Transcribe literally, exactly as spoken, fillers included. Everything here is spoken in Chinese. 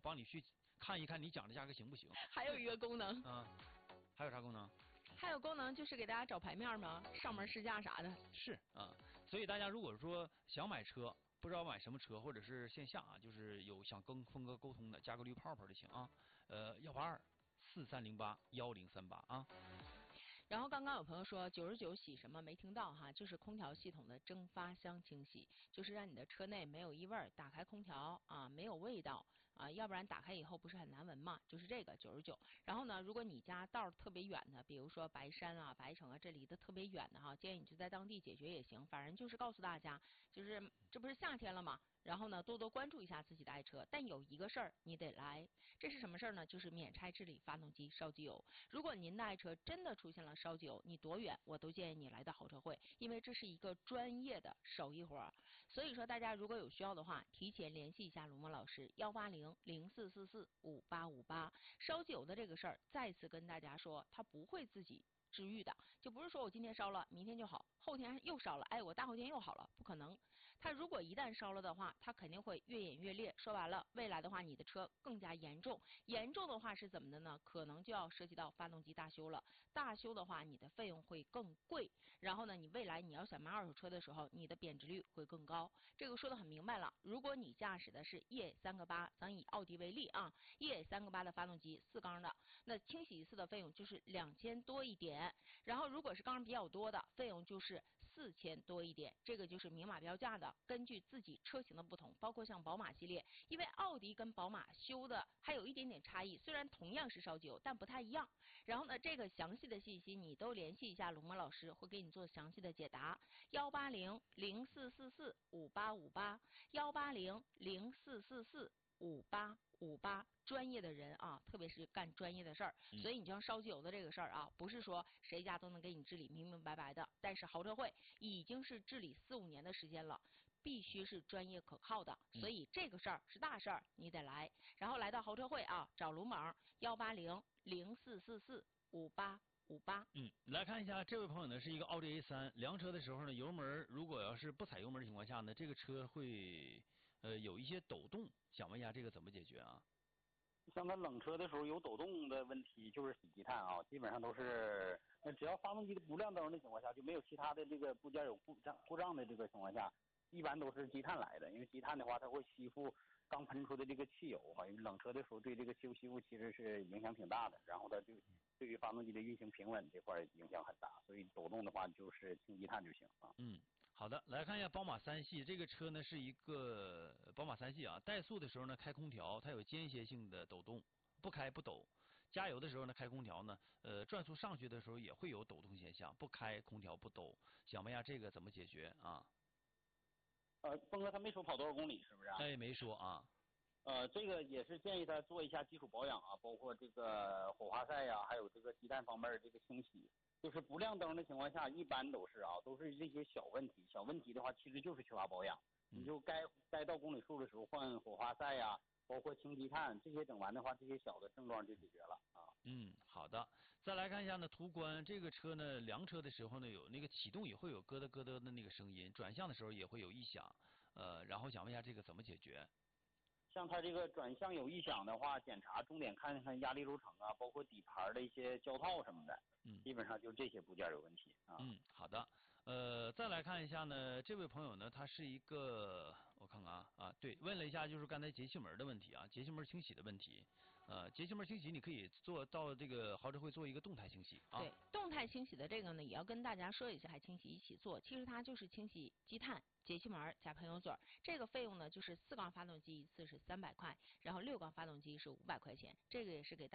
帮你去看一看你讲的价格行不行。 还有一个功能啊，还有啥功能？ 还有功能就是给大家找牌面吗？上门试驾啥的。 是啊，所以大家如果说想买车，不知道买什么车，或者是线下啊，就是有想跟峰哥沟通的，加个绿泡泡的行啊。呃，幺八二四三零八幺零三八啊。 然后刚刚有朋友说九十九洗什么没听到哈，就是空调系统的蒸发箱清洗，就是让你的车内没有异味，打开空调啊没有味道啊，要不然打开以后不是很难闻嘛，就是这个九十九。然后呢，如果你家道特别远的，比如说白山啊、白城啊，这离得特别远的哈，建议你就在当地解决也行，反正就是告诉大家，就是这不是夏天了吗？然后呢，多多关注一下自己的爱车，但有一个事儿你得来，这是什么事儿呢？就是免拆治理发动机烧机油。如果您的爱车真的出现了烧机油，你多远我都建议你来到好车会，因为这是一个专业的手艺活。所以说，大家如果有需要的话，提前联系一下卢梦老师，幺八零零四四四五八五八。烧机油的这个事儿，再次跟大家说，它不会自己治愈的，就不是说我今天烧了，明天就好，后天又烧了，哎，我大后天又好了，不可能。它如果一旦烧了的话，它肯定会越演越烈。说完了，未来的话，你的车更加严重。严重的话是怎么的呢？可能就要涉及到发动机大修了。大修的话，你的费用会更贵。然后呢，你未来你要想买二手车的时候，你的贬值率会更高。这个说的很明白了。如果你驾驶的是 E A 三个八，咱以奥迪为例啊 ，E A 三个八的发动机四缸的，那清洗一次的费用就是两千多一点。然后如果是缸比较多的，费用就是四千多一点，这个就是明码标价的，根据自己车型的不同，包括像宝马系列，因为奥迪跟宝马修的还有一点点差异，虽然同样是烧机油，但不太一样。然后呢，这个详细的信息你都联系一下龙门老师，会给你做详细的解答。幺八零零四四四五八五八，幺八零零四四四五八五八。专业的人啊，特别是干专业的事儿， 嗯、 所以你就像烧机油的这个事儿啊，不是说谁家都能给你治理明明白白的。但是豪车会已经是治理四五年的时间了，必须是专业可靠的，所以这个事儿是大事儿，你得来。然后来到豪车会啊，找卢猛幺八零零四四四五八五八。 嗯，来看一下这位朋友呢，是一个奥迪 A 三，凉车的时候呢，油门如果要是不踩油门的情况下呢，这个车会呃有一些抖动，想问一下这个怎么解决啊？ 像它冷车的时候有抖动的问题，就是洗积碳啊，基本上都是，呃，只要发动机的不亮灯的情况下，就没有其他的这个部件有故障故障的这个情况下，一般都是积碳来的。因为积碳的话，它会吸附刚喷出的这个汽油哈，因为冷车的时候对这个吸附吸附其实是影响挺大的，然后它就对于发动机的运行平稳这块影响很大，所以抖动的话就是清积碳就行啊。 嗯。好的，来看一下宝马三系，这个车呢是一个宝马三系啊，怠速的时候呢开空调，它有间歇性的抖动，不开不抖。加油的时候呢开空调呢，呃转速上去的时候也会有抖动现象，不开空调不抖。想问一下这个怎么解决啊？ 呃，峰哥他没说跑多少公里是不是？ 哎，没说啊。 呃，这个也是建议他做一下基础保养啊，包括这个火花塞呀、啊，还有这个积碳方面的这个清洗。就是不亮灯的情况下，一般都是啊，都是这些小问题。小问题的话，其实就是缺乏保养。你就该该到公里数的时候换火花塞呀、啊，包括清积碳，这些整完的话，这些小的症状就解决了啊。 嗯，好的。再来看一下呢，途观这个车呢，凉车的时候呢，有那个启动也会有咯噔咯噔的那个声音，转向的时候也会有异响。呃，然后想问一下这个怎么解决？ 像它这个转向有异响的话，检查重点看看压力轴承啊，包括底盘的一些胶套什么的。 嗯， 基本上就这些部件有问题啊。 嗯，好的。呃，再来看一下呢，这位朋友呢，他是一个，我看看啊啊，对，问了一下就是刚才节气门的问题啊，节气门清洗的问题。呃，节气门清洗你可以做到这个豪车会做一个动态清洗啊。 对，动态清洗的这个呢，也要跟大家说一下，还清洗一起做。其实它就是清洗积碳、节气门加喷油嘴，这个费用呢就是四缸发动机一次是三百块，然后六缸发动机是五百块钱，这个也是给大